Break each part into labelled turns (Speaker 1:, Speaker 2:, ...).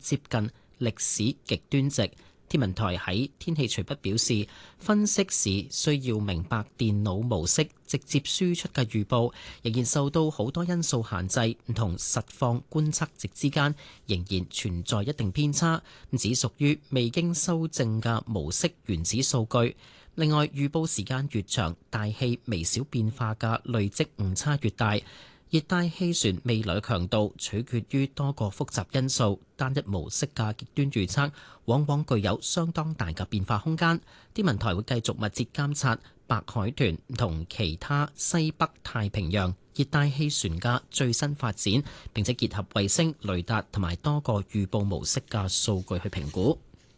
Speaker 1: 接近歷史極端值。天文台喺天氣隨筆表示，分析時需要明白電腦模式直接輸出嘅預報仍然受到好多因素限制，同實況觀測值之間仍然存在一定偏差，只屬於未經修正嘅模式原始數據。另外，預報時間越長，大氣微小變化嘅累積誤差越大。熱帶氣旋未來強度取決於多個複雜因素，單一模式嘅極端預測往往具有相當大嘅變化空間。天文台會繼續密切監察白海豚同其他西北太平洋熱帶氣旋嘅最新發展，並且結合衛星、雷達同埋多個預報模式嘅數據去評估。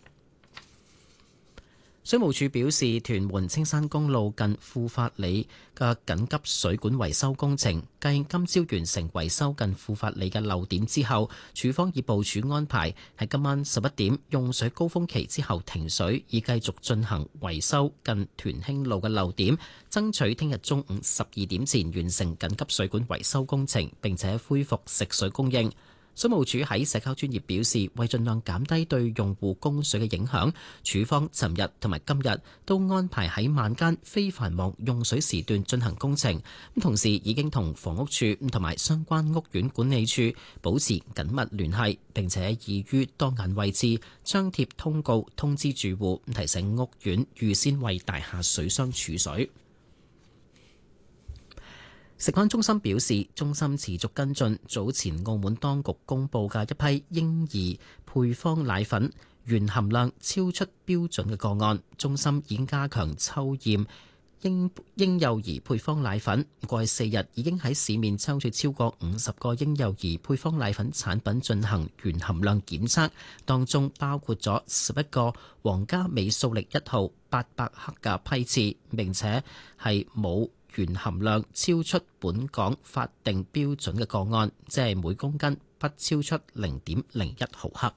Speaker 1: 水務署表示，屯門青山公路近富發里嘅緊急水管維修工程，繼今朝完成維修近富發里嘅漏點之後，署方已部署安排喺今晚11點用水高峰期之後停水，以繼續進行維修近屯興路嘅漏點，爭取聽日中午12點前完成緊急水管維修工程，並且恢復食水供應。水務署喺社交專頁表示，為盡量減低對用戶供水嘅影響，署方尋日同埋今日都安排喺晚間非繁忙用水時段進行工程。同時已經同房屋署同埋相關屋苑管理處保持緊密聯繫，並且已於當眼位置張貼通告通知住戶，提醒屋苑預先為大廈水箱儲水。食安中心表示，中心持續跟進早前澳門當局公布嘅一批嬰兒配方奶粉鉛含量超出標準嘅個案，中心已經加強抽驗嬰幼兒配方奶粉。過去4日已經喺市面抽取超過50個嬰幼兒配方奶粉產品進行鉛含量檢測，當中包括咗11個皇家美素力1號800克嘅批次，並且係冇鉛含量超出本港法定標準嘅個案，即係每公斤不超出0.01毫克。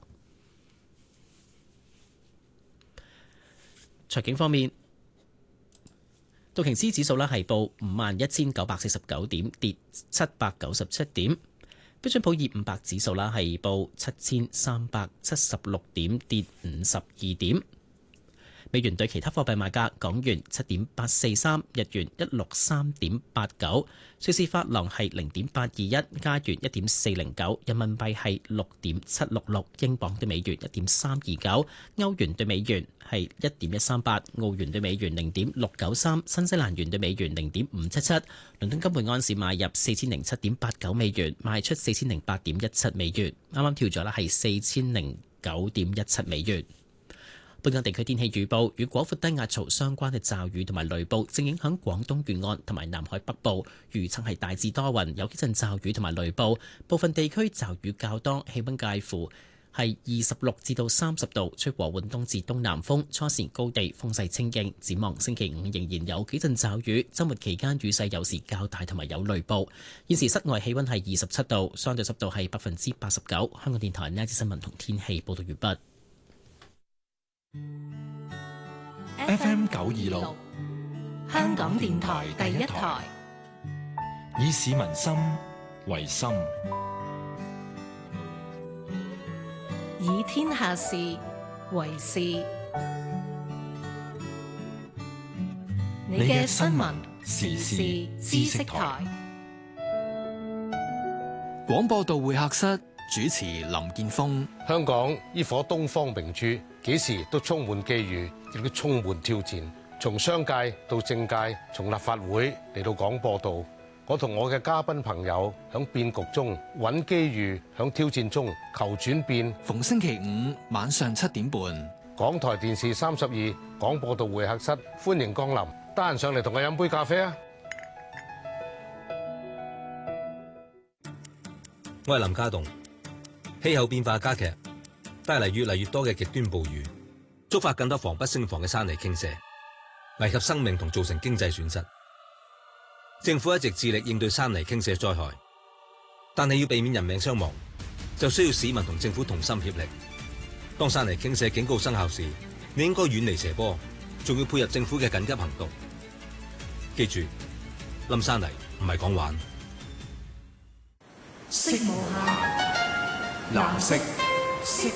Speaker 1: 財經方面，道瓊斯指數係報51,949點，跌797點；標準普爾500指數係報7,376點，跌52點。美元對其他貨幣賣價：港元7.843，日元163.89，瑞士法郎係0.821，加元1.409，人民幣係6.766，英鎊對美元1.329，歐元對美元係1.138，澳元對美元0.693，新西蘭元對美元0.577。倫敦金每安士買入4007.89美元，賣出4008.17美元。啱啱調咗係4009.17美元。本港地區天氣預報，與廣闊低壓槽相關嘅驟雨同埋雷暴正影響廣東沿岸同埋南海北部，預測係大致多雲，有幾陣驟雨同埋雷暴，部分地區驟雨較多，氣溫介乎係26至到30度，吹和緩東至東南風，初時高地風勢清勁。展望星期5仍然有幾陣驟雨，週末期間雨勢有時較大同埋有雷暴。現時室外氣溫係27度，相對濕度係89%。香港電台呢一節新聞同天氣報道完畢。
Speaker 2: FM 926香港電台第一台，以市民心為心，
Speaker 3: 以天下事為事。你嘅新聞時事知識台，
Speaker 4: 廣播道會客室主持林健鋒。
Speaker 5: 香港呢顆東方明珠，幾時都充滿機遇，亦都充滿挑戰。從商界到政界，從立法會嚟到廣播道，我同我嘅嘉賓朋友響變局中揾機遇，響挑戰中求轉變。
Speaker 4: 逢星期5晚上7點半，
Speaker 5: 港台電視32廣播道會客室，歡迎光臨。得閒上嚟同我飲杯咖啡啊！
Speaker 6: 我係林家棟。氣候變化加劇，帶嚟越嚟越多嘅極端暴雨，觸發更多防不勝防嘅山泥傾瀉，危及生命同造成經濟損失。政府一直致力應對山泥傾瀉災害，但係要避免人命傷亡，就需要市民同政府同心協力。當山泥傾瀉警告生效時，你應該遠離斜坡，仲要配合政府嘅緊急行動。記住，冧山泥唔係講玩。
Speaker 3: 色無限藍色。